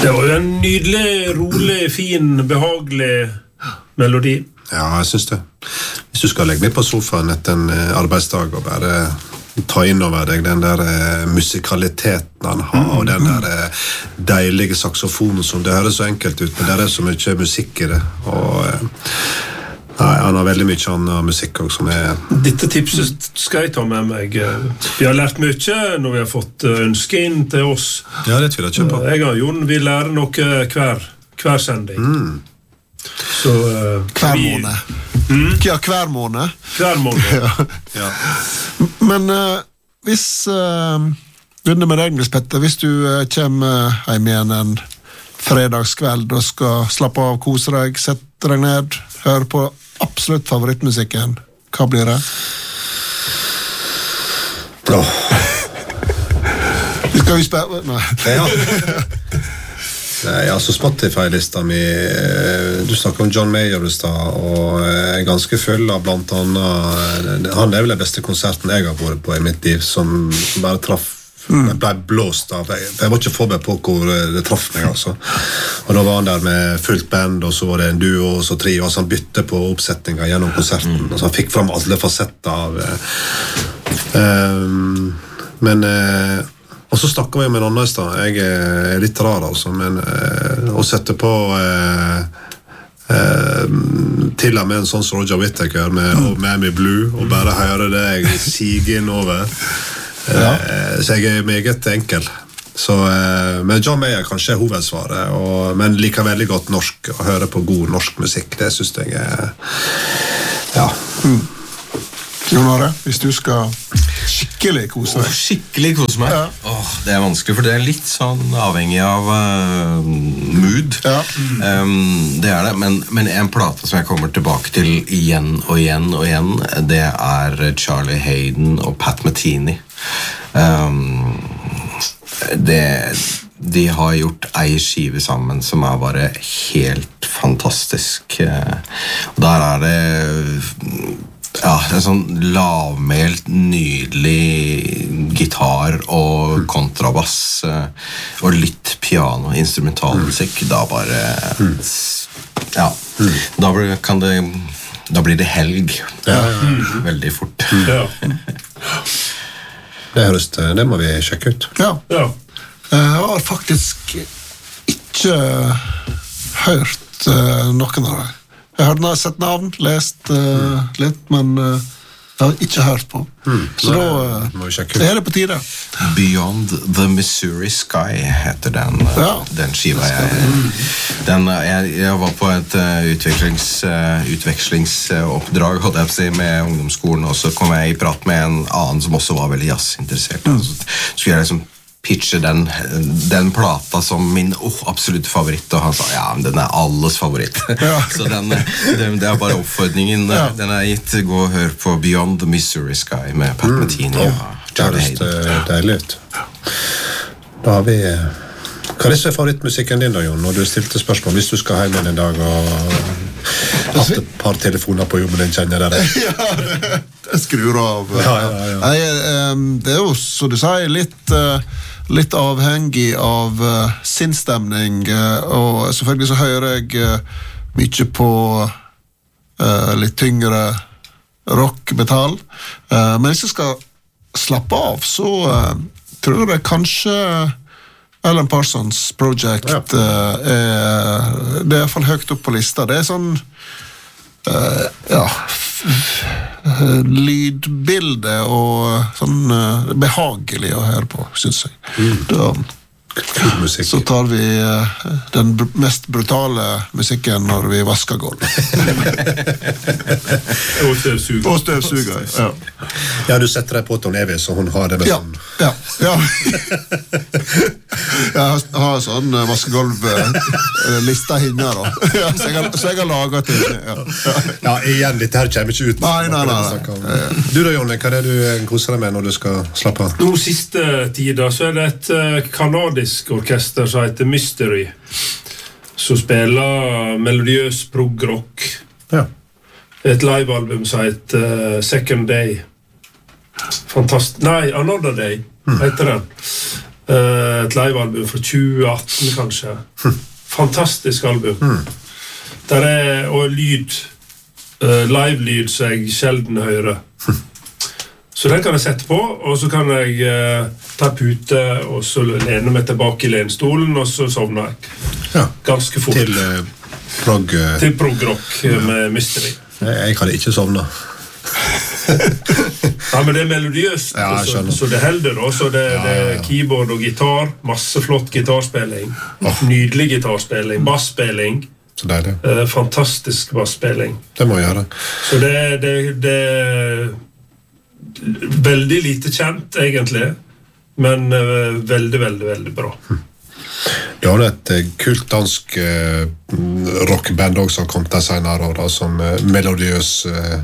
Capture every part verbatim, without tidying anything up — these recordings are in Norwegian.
Det var jo en nydelig, rolig, fin, behagelig melodi. Ja, jeg synes det. Hvis du skal legge meg på sofaen etter en arbeidsdag og bare ta inn over deg den der eh, musikaliteten han har, og den der eh, deilige saksofonen som det høres så enkelt ut, men det er så mye musikk i det. Og eh, nei, han har veldig mye annen musikk også som er... Dette tipset skal jeg ta med meg. Vi har lært mye når vi har fått ønske inn til oss. Ja, det tviler jeg ikke på. Jeg og Jon, vi lærer noe hver, hver sending. Mm. Så, uh, hver vi... måned. Mm? Ja, hver måned. Hver måned. ja. Ja. Men uh, hvis uh, begynner med deg, Nils Petter, hvis du uh, kommer hjem igjen en fredagskveld og skal slappe av, kose deg, sette deg ned, høre på absolutt favorittmusikken, hva blir det? Oh. Skal vi spille? Nei. Ja. Nei, altså Spotify-lista mi, du snakker om John Mayer i stad, og er ganske full av blant annet, han er vel den beste konserten jeg har vært på i mitt liv, som bare traff, jeg ble blåst av, jeg, jeg var ikke forberedt på hvor det traff meg, altså. Og da var han der med fullt band, og så var det en duo, og så trio, og så han bytte på oppsetninger gjennom konserten, og så han fikk frem alle fasetter av um, men uh, og så snakker vi med en annen i sted. Jeg er litt rar, altså, men eh, å sette på eh, eh, til og med en sånn som Roger Whittaker med oh, Miami Blue, og bare høre det jeg siger inn over. Eh, ja. Så jeg er meget enkel. Så, eh, men John Mayer kanskje er hovedsvaret, og, men liker veldig godt norsk, å høre på god norsk musikk. Det synes jeg er... Ja. Mm. Jon Are, hvis du skal skikkelig kose deg. Oh, skikkelig kose meg? Ja. Oh, det er vanskelig, for det er litt sånn avhengig av uh, mood. Ja. Mm. Um, det er det, men, men en plate som jeg kommer tilbake til igjen og igjen og igjen, det er Charlie Hayden og Pat Metheny. Um, det... De har gjort ei skive sammen som er bare helt fantastisk. Og der er det ja, en sånn lavmælt, nydelig gitar og kontrabass og litt piano, instrumentalmusikk. Da bare ja, da blir, kan det da blir det helg veldig fort. Ja. Det høres det, det må vi sjekke ut. Ja, ja. Jeg har faktisk ikke hørt uh, noen av det. Jeg har sett navn, lest uh, litt, men uh, jeg har ikke hørt på. Mm, så da uh, er det på tide. Beyond the Missouri Sky heter den, uh, ja. den skiva. Jeg, den, uh, jeg, jeg var på et uh, utvikslings, uh, utvekslingsoppdrag holdt jeg på å si, med ungdomsskolen, og så kom jeg i prat med en annen som også var veldig jazzinteressert. Mm. Så skulle jeg liksom pitche den, den plata som min oh, absolutt favoritt, og han sa, ja, men den er alles favoritt. Ja. Så den, den, det er bare oppfordringen. Ja. Den er gitt, gå og hør på Beyond the Missouri Sky med Pat mm. Metheny og Charlie Hayden. Det er deilig ut. Da har vi... Hva er det favorittmusikken din da, Jon, når du stilte spørsmål, hvis du skal hjem en dag og hatt et par telefoner på jobben din, kjenner dere? Ja, det, det skrur av. Ja, ja, ja. Nei, det er jo, så du sier, litt... litt avhengig av uh, sinnstemning, uh, og selvfølgelig så hører jeg uh, mye på uh, litt tyngre rock, metal, uh, men hvis jeg skal slappe av, så uh, tror jeg kanskje Alan Parsons Project ja. uh, er, det er i hvert fall høyt opp på lista. Det er sånn uh, ja lydbilde og sånn uh, behagelig å høre på, synes jeg. Mm. Da, så tar vi uh, den br- mest brutale musikken når vi vasker gulv. Og støvsuger. Og støvsuger, ja. Ja, du setter deg på Tom Evi, så hun har det med ja. sånn. Ja, ja. Jeg har sånn uh, vaskegulv-lista uh, hinner da. Ja, så, jeg har, så jeg har laget til det. Ja. Ja, igjen, dette her kommer ikke ut. Nei, nei, nei. nei. Du da, Jonny, hva er det du koser deg med når du skal slappe av? Nå siste tida så er det et uh, kanadisk orkester som heter Mystery, som spiller melodiøs prog-rock. Ja. Et livealbum som heter uh, Second Day. Fantastisk. Nei, Another Day heter den. Uh, et live-album fra tjue atten, kanskje. Fantastisk album. Mm. Der er og lyd, uh, live-lyd som jeg sjelden hører. Så den kan jeg sette på, og så kan jeg uh, ta pute, og så lene meg tilbake i lenstolen, og så sovner jeg. Ja. Ganske fort. Til uh, prog... Uh, Til prog-rock uh, med Mystery. Jeg, jeg hadde ikke sovnet. Ja, men det er melodiøst, ja, så, så det helder da, så det, ja, det er ja. Keyboard og gitar, masse flott gitarspilling, oh. Nydelig gitarspilling, bassspilling, så det er det. Eh, fantastisk bassspilling. Det må jeg gjøre. Så det, det, det er veldig lite kjent, egentlig, men uh, veldig, veldig, veldig bra. Hm. Du har et uh, kult dansk uh, rockband også som kom der senere, da, som uh, melodiøs... Uh,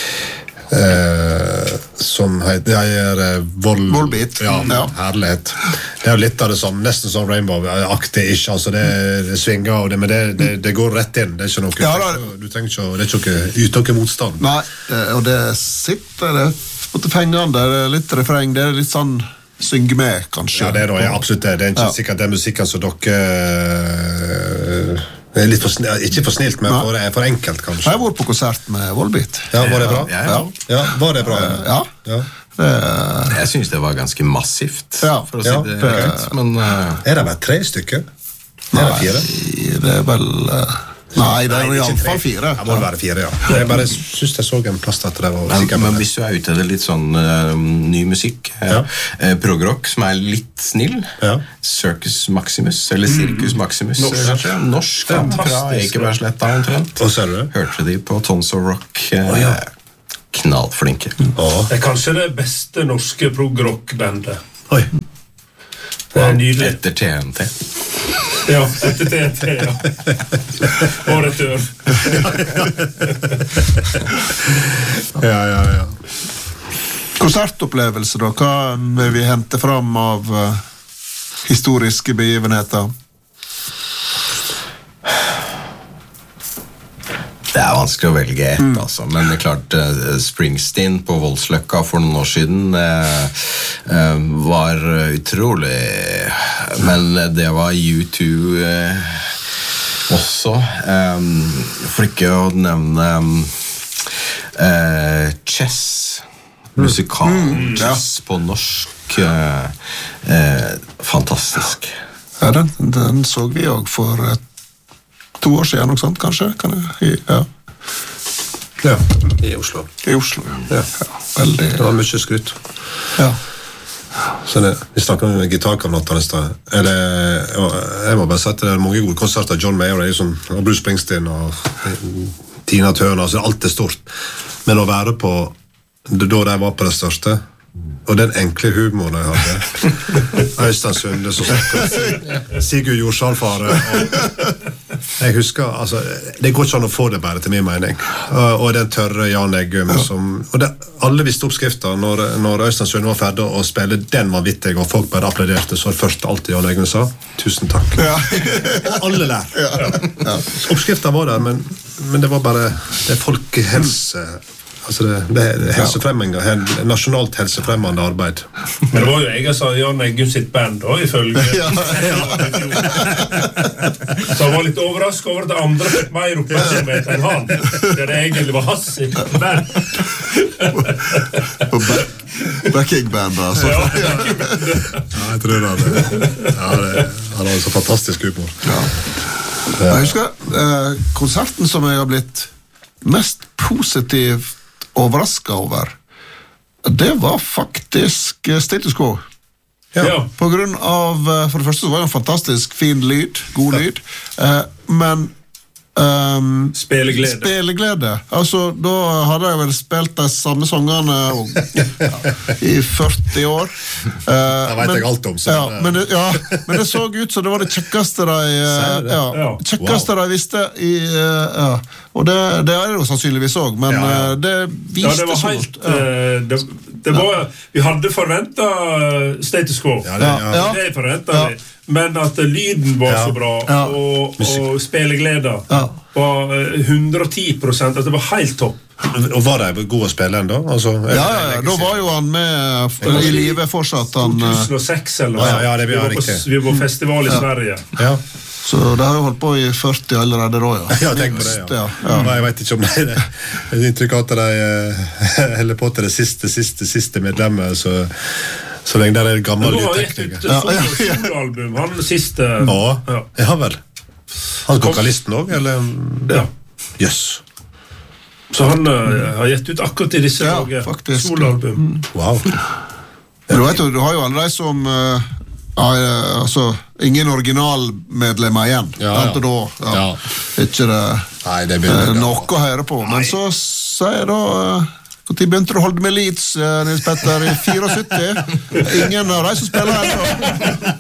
Uh, som heter er, uh, Vol Volbeat. Ja, ja, herlighet. Det er jo litt av det samme, nesten sånn Rainbow-aktig ikke, altså det, det svinger og det, men det, det, det går rett inn, det er ikke noe, ja, da, du trenger ikke, det er ikke noe uttøkke motstand. Nei, og det sitter det på fengene, det er litt refreng, det er litt sånn synge med, kanskje. Ja, det er, da, ja, absolutt det, det er ikke ja. Sikkert den musikken som dere uh, det er litt for snilt, ikke for snilt, men for, for enkelt, kanskje. Jeg har vært på konsert med Volbeat. Ja, var det bra? Ja, ja. Ja, var det bra? Ja. Ja. Det, jeg synes det var ganske massivt, ja. For å si det ja. rett. Men, uh... er det bare tre stykker? Nei, er det fire? Det er vel... Uh... Nei, det er i alle fall fire. Det må være fire, ja. Jeg bare synes jeg så en plass at det var men, sikkert. Men hvis du er ute etter litt sånn uh, ny musikk, ja. uh, progrock som er litt snill, ja. Circus Maximus, eller Circus Maximus, mm. Norsk, Norsk ja, fra Ekebergsletta omtrent. Og ser du det? Hørte de på Tons of Rock, uh, oh, ja. Knallflinke. Oh. Det er kanskje det beste norske progrock-bandet. Oi. Det er nydelig. Etter T N T. Ja, etter T N T, ja. Og retur. Ja, ja, ja. Konsertopplevelse da, hva vil vi hente fram av uh, historiske begivenheter? Det er vanskelig å velge ett, mm. altså. Men det er klart, uh, Springsteen på Voldsløkka for noen år siden uh, uh, var utrolig, men det var U to uh, også. Um, for ikke å nevne um, uh, Chess, musikal mm. Chess ja. På norsk, uh, uh, fantastisk. Ja, den, den så vi også for et to år siden, noe sånt, kanskje? Kan jeg, ja. Ja, i Oslo. I Oslo, ja. Ja, veldig... Det var mye skrytt. Ja. Så det, vi snakket om gitarkamerater i sted. Eller, jeg må bare si at det er mange gode konserter. John Mayer er som, og Bruce Springsteen og Tina Turner, altså alt er stort. Men å være på, da de var på det største, og den enkle humoren jeg hadde Øystein Sunde som snakker Sigurd Jorsalfare jeg husker, altså det går ikke an å få det bare til min mening og, og den tørre Jan Eggum som, og det, alle visste oppskriften når, når Øystein Sunde var ferdig å spille den var vittig og folk bare applauderte så det første alltid Jan Eggum sa tusen takk ja. Og alle lær ja. Ja. Oppskriften var der men, men det var bare det er folkehelse altså det, det er helsefremmende, ja. Nasjonalt helsefremmende arbeid. Men det var jo jeg sa Jan Eggum sitt band da, ifølge. Ja, ja. Så han var litt overrasket over at andre fikk mer oppmerksomhet enn han. Det er egentlig var hans sitt band. Og back, backing band altså. Ja, backing band. Ja, jeg tror det. Ja, det han har så fantastisk humor. Ja. Jeg husker eh, konserten som jeg har blitt mest positivt overrasket over det var faktisk Status Quo ja. Ja. På grunn av for det første så var det en fantastisk fin lyd god lyd ja. eh, men um, spilleglede spilleglede altså da hadde jeg vel spilt de samme sangene og, ja, i førti år eh, det vet men, jeg alt om så ja, men, det, ja, men det så ut som det var det kjekkeste de ja, ja, kjekkeste wow. De visste i, ja og det, det er det jo sannsynligvis også, men ja, ja. Det viste ja, det var helt, ja. uh, det, det var, vi hadde forventet Status Quo, ja, det, ja. Ja. Det forventet ja. Vi, men at lyden var ja. Så bra, ja. Og, og spilleglede ja. Var hundre og ti prosent, at det var helt topp. Og var de gode å spille enda? Altså, ja, ja, ja, da var jo han med i livet fortsatt. Han, to tusen og seks eller noe. Ja, ja, det blir vi, var på, vi var på festival i Sverige. Ja. Så det har jo holdt på i førti allerede da, ja. Ja, tenk på det, ja. ja, ja. Nei, jeg vet ikke om det er det. Jeg inntrykk av at de heller på til det siste, siste, siste medlemmet, så, så lenge der er gammel lydtekniker. Nå har jeg gitt ut soloalbum, han er siste... Ja, ja. Ja vel. Han vokalisten også, eller? Ja. Yes. Så han uh, har gitt ut akkurat i disse ja, dager soloalbum. Mm. Wow. Ja. Du vet jo, du har jo alle de som... Uh, Ja, altså, ingen originalmedlemmer igjen. Ja, ja. Da, ja. Ja. Ikke det, Nei, det blir eh, noe å høre på. Nei. Men så sier da Når de begynte å holde med Leeds, Nils Petter, i syttifire? Ingen av de som spiller her.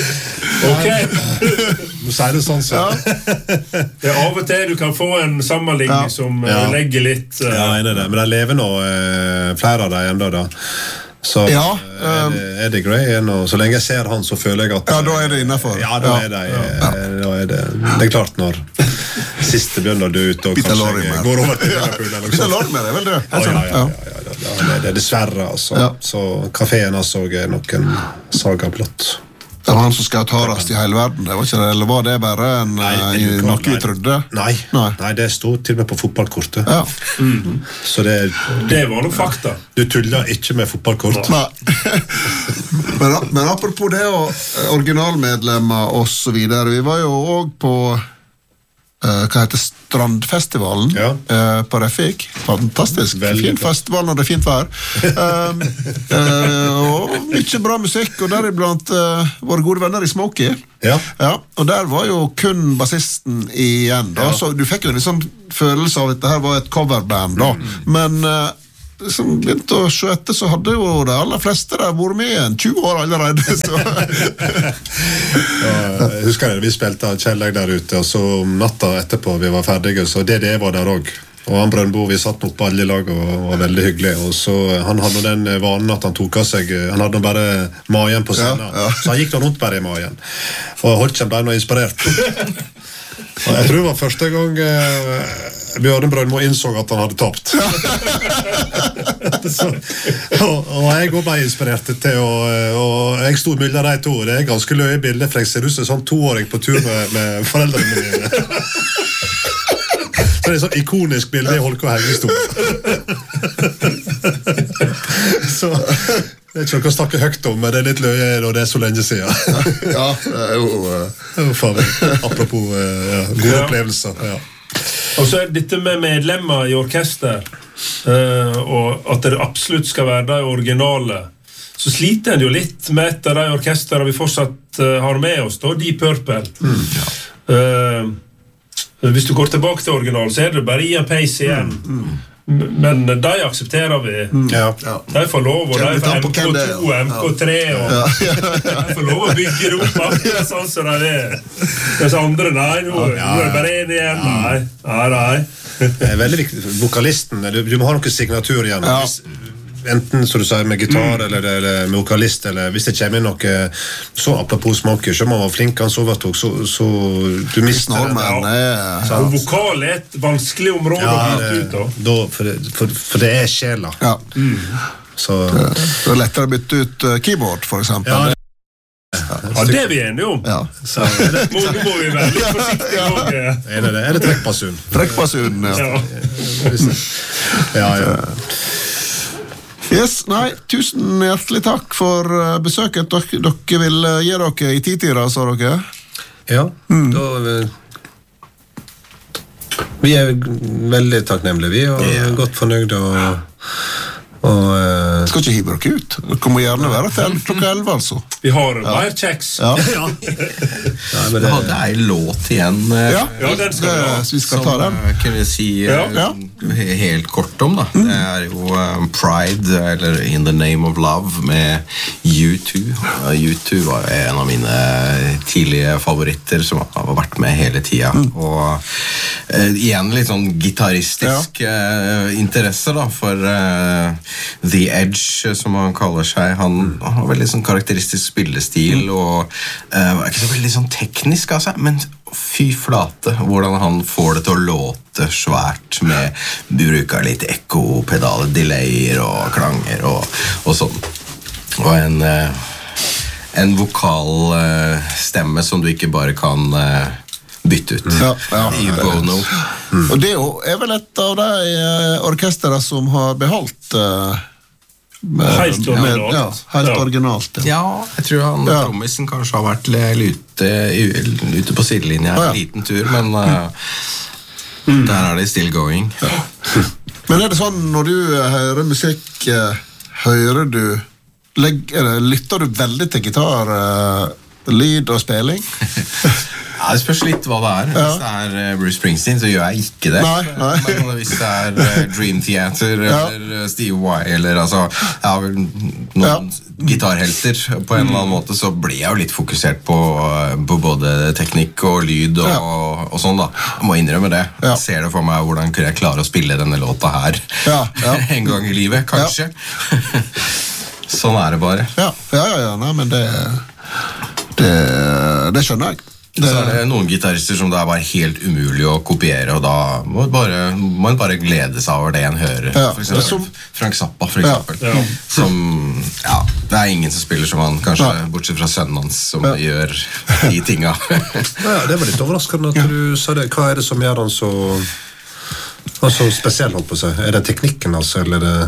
Ok. Nå sier det sånn så. Ja. Ja, av og til du kan få en sammenligning Ja. som Ja. legger litt uh, Ja, jeg er det. Men de lever nå, eh, flere av dem enda da. Så Ja, er, det, er det Gray igjen, og så lenge jeg ser han, så føler jeg at Ja, da er det innenfor. Ja, da Ja. er det, ja. Da er det det er klart når siste begynner å dø ut og Peter kanskje Lorimer. går over til Liverpool eller noe Peter sånt. Lorimer er vel det? Ja, ja, ja, ja, ja, ja, det, det er dessverre altså. Ja. Så kaféen altså er nok en saga blått. Det var han som skal hardest i hele verden, det var ikke det, eller var det bare en, Nei, eh, det er jo- noe vi trodde? Nei, Nei. nei, det sto til og med på fotballkortet. Ja. Så det, Det var noe fakta. du tuller ikke med fotballkort. Nei. men, men apropos det og originalmedlemmer og så videre, vi var jo også på eh, hva heter Strandfestivalen Ja. eh, på Refik. Fantastisk, Veldig fin bra. festival når det er fint vær. um, eh, og mye bra musikk, og deriblant uh, våre gode venner i Smokey. Ja. Ja, og der var jo kun bassisten igjen da, Ja. så du fikk jo en liksom følelse av at dette her var et coverband da, men uh, som begynte å se etter, så hadde jo de aller fleste der vært med igjen tjue år allerede. Så. Ja, jeg husker det, vi spilte Kjelleg der ute, og så om natta etterpå vi var ferdige, så D D var der også. Og han Brøndbo, vi satt nok på alle lag og var veldig hyggelig, og så han hadde den vanen at han tok av seg, han hadde bare magen på scenen, Ja, ja. så han gikk nå rundt bare i magen, og Holtjen ble nå inspirert. Og jeg tror det var første gang eh, Bjørn Brøndbo innså at han hadde tapt. så, og, og jeg også ble inspirert til å, og jeg stod mellom de to, det er ganske løye bilder, for jeg ser ut som en sånn toåring på tur med, med foreldrene mine. Så det er sånn ikonisk bilde i Holke og Hengestol. Så det er ikke noe å snakke høyt om, men det er litt løye når det er så lenge siden. Ja, det er jo... Uh, Faen, apropos uh, ja, gode Ja. opplevelser. Ja. Og så er dette med medlemmer i orkester, uh, og at det absolutt skal være de originale, så sliter en jo litt med et av de orkesterene vi fortsatt uh, har med oss, da, Deep Purple. mm, ja. Uh, hvis du går tilbake til originalen, så er det bare Ian Pace igjen. Mm, Men de aksepterer vi. Ja. Ja. De får lov, og de Kjenner får på hvem det er, M K to, ja. M K tre, og de får lov å bygge det opp akkurat sånn som de er. Mens andre, nei, nå nå er det bare en igjen. Nei, nei, nei. Det er veldig viktig. Vokalisten, du, du må ha noen signatur igjen. Ja. Hvis, enten så du sier med gitar eller, eller med vokalist, eller hvis det kommer inn noe så apropos Smokey, så må man være flink, han så overtok, så, så du mister det. Norman er... Og vokal er et vanskelig område Ja, å bytte ut det, av. da, for, det, for, for det er sjela. Ja. Så, Det er lettere å bytte ut uh, keyboard, for eksempel. ja, Ja, det er vi enige om. Ja. så er det, Må, nå må vi være litt forsiktige også. er det, er det trekkbassun? Trekkbassunen, ja. Ja. Ja, ja. Yes, nei, tusen hjertelig takk for uh, besøket. Dere, dere vil uh, gi dere i titida, sa dere? Ja, da eh, vi er veldig takknemlige, vi, og godt fornøyde, og, og eh, Skal ikke hive dere ut. Dere må gjerne være til klokka elleve, altså. Vi har mer kjeks. Ja, ja. Nei, men Vi det, hadde ei låt igjen eh, ja, Ja, den skal vi ha. det- så vi skal som ta den. eh, kunne vi si eh, Ja, ja. he- helt kort om da. Det er jo eh, Pride, eller In the Name of Love, med U to. Uh, U to var jo en av mine tidlige favoritter som har vært med hele tida. Og eh, igjen litt sånn gitaristisk eh, interesse da, for eh, The Edge, som han kaller seg. Han, han har veldig sånn karakteristisk spillestil, og uh, er ikke så veldig sånn teknisk av seg, men fy flate, hvordan han får det til å låte svært med bruk av litt ekko, pedaler, delayer og klanger og, og sånn. Og en, uh, en vokal uh, stemme som du ikke bare kan... Uh, bytte ut ja, ja. I Bono. Mm. Og det er vel et av de orkestere som har beholdt uh, med, helt originalt. Med, ja, helt ja. originalt ja. ja, jeg tror han ja. trommisen kanskje har vært ute, ute på sidelinja en ja, ja. liten tur, men uh, mm. der er det still going. Ja. Men er det sånn, når du hører musikk, uh, hører du legg, eller, lytter du veldig til gitar, uh, lyd og spilling? Ja, det spørs litt hva det er. Hvis ja. det er Bruce Springsteen, så gjør jeg ikke det. Nei, nei. Men hvis det er Dream Theater ja. eller Steve Vai, eller altså, ja, noen ja. gitarhelter på en eller annen måte, så blir jeg jo litt fokusert på, på både teknikk og lyd og, ja. og, og sånn da. Jeg må innrømme det. Ja. Jeg ser det for meg hvordan jeg klarer å spille denne låta her ja. Ja. en gang i livet, kanskje. Ja. Sånn er det bare. Ja, ja, ja, ja. Nei, men det, det, det skjønner jeg. Det... Så er det noen gitarister som det er bare helt umulig å kopiere, og da må man bare, må man bare glede seg over det en hører. Ja, for eksempel som... Frank Zappa, for eksempel. Ja, ja. Som, ja, det er ingen som spiller som han, kanskje ja. bortsett fra sønnen hans, som ja. gjør de tinga. Ja, det var litt overraskende at ja. du sa det. Hva er det som gjør han så, så spesiell, holdt på å si? Er det teknikken, altså, eller er det...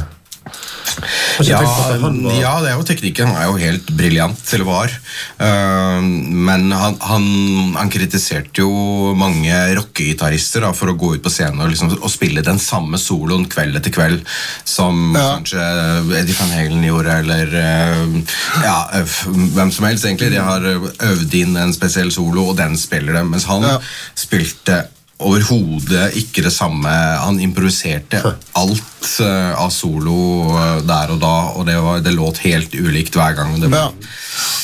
Ja, var... ja, det er jo teknikken. Han er jo helt briljant, eller var. Uh, men han, han, han kritiserte jo mange rockegitarister da, for å gå ut på scenen og, liksom, og spille den samme soloen kveld etter kveld som ja. kanskje Eddie Van Halen gjorde, eller uh, ja, hvem som helst egentlig. De har øvd inn en spesiell solo, og den spiller dem, mens han ja. spilte overhodet ikke det samme. Han improviserte alt uh, av solo uh, der og da, og det, var, det låt helt ulikt hver gang. Det var, ja.